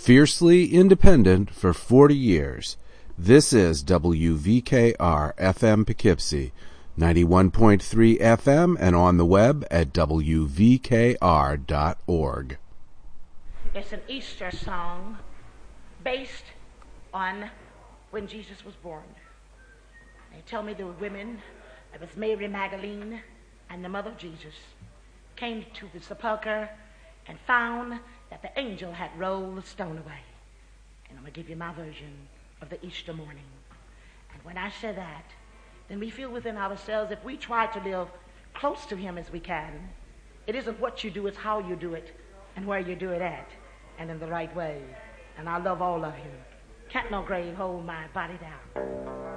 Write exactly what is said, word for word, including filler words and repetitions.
Fiercely independent for forty years. This is W V K R F M Poughkeepsie, ninety-one point three F M, and on the web at W V K R dot org. It's an Easter song based on when Jesus was born. They tell me there were women, it was Mary Magdalene and the mother of Jesus, came to the sepulchre and found that the angel had rolled the stone away. And I'm going to give you my version of the Easter morning. And when I say that, then we feel within ourselves, if we try to live close to him as we can, it isn't what you do, it's how you do it and where you do it at and in the right way. And I love all of you. Can't no grave hold my body down.